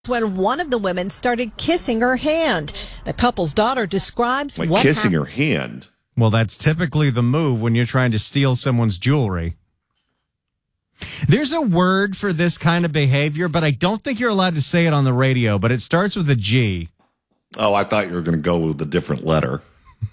when one of the women started kissing her hand. The couple's daughter describes what kissing her hand. Well, that's typically the move when you're trying to steal someone's jewelry. There's a word for this kind of behavior, but I don't think you're allowed to say it on the radio, but it starts with a G. Oh, I thought you were going to go with a different letter.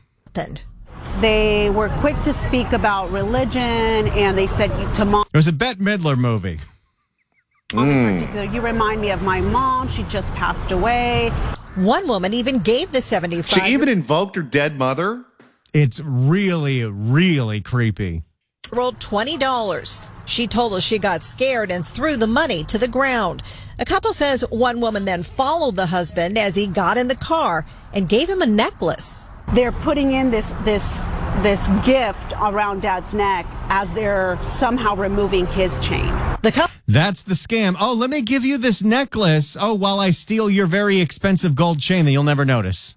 They were quick to speak about religion, and they said to mom. It was a Bette Midler movie. In particular, you remind me of my mom. She just passed away. One woman even gave the 75. She even invoked her dead mother? It's really, really creepy. $20. She told us she got scared and threw the money to the ground. A couple says one woman then followed the husband as he got in the car and gave him a necklace. They're putting in this gift around Dad's neck as they're somehow removing his chain. That's the scam. Oh, let me give you this necklace. Oh, while I steal your very expensive gold chain that you'll never notice.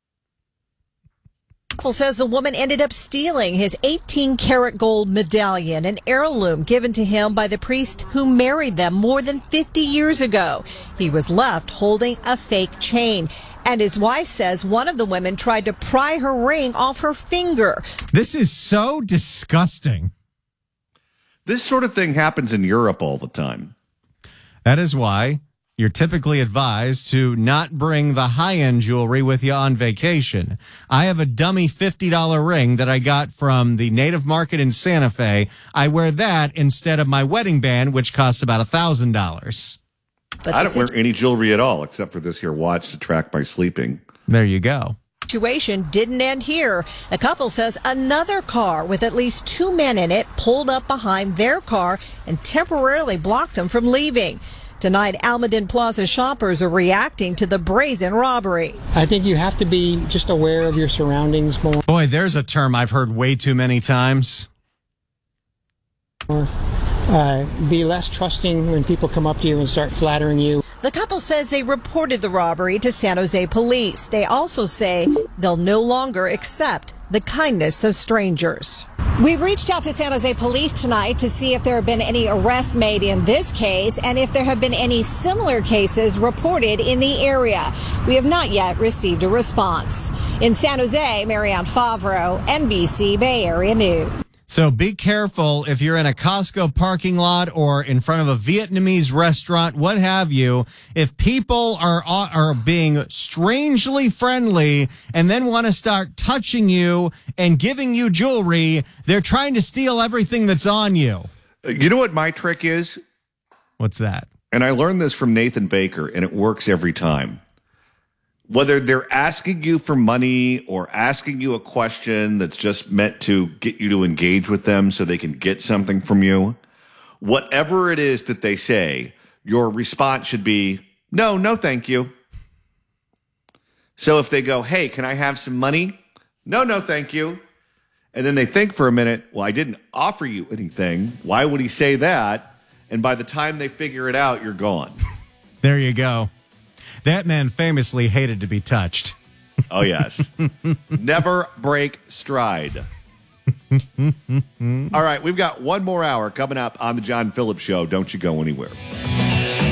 Couple says the woman ended up stealing his 18-karat gold medallion, an heirloom given to him by the priest who married them more than 50 years ago. He was left holding a fake chain. And his wife says one of the women tried to pry her ring off her finger. This is so disgusting. This sort of thing happens in Europe all the time. That is why you're typically advised to not bring the high-end jewelry with you on vacation. I have a dummy $50 ring that I got from the Native Market in Santa Fe. I wear that instead of my wedding band, which cost about $1,000. But I don't wear any jewelry at all except for this here watch to track my sleeping. There you go. Situation didn't end here. The couple says another car with at least two men in it pulled up behind their car and temporarily blocked them from leaving. Tonight, Almaden Plaza shoppers are reacting to the brazen robbery. I think you have to be just aware of your surroundings more. Boy, there's a term I've heard way too many times. Be less trusting when people come up to you and start flattering you. The couple says they reported the robbery to San Jose police. They also say they'll no longer accept the kindness of strangers. We reached out to San Jose police tonight to see if there have been any arrests made in this case and if there have been any similar cases reported in the area. We have not yet received a response. In San Jose, Marianne Favreau, NBC Bay Area News. So be careful if you're in a Costco parking lot or in front of a Vietnamese restaurant, what have you. If people are being strangely friendly and then want to start touching you and giving you jewelry, they're trying to steal everything that's on you. You know what my trick is? What's that? And I learned this from Nathan Baker, and it works every time. Whether they're asking you for money or asking you a question that's just meant to get you to engage with them so they can get something from you, whatever it is that they say, your response should be, no, thank you. So if they go, hey, can I have some money? No, thank you. And then they think for a minute, well, I didn't offer you anything. Why would he say that? And by the time they figure it out, you're gone. There you go. That man famously hated to be touched. Oh, yes. Never break stride. All right, we've got one more hour coming up on the John Phillips Show. Don't you go anywhere.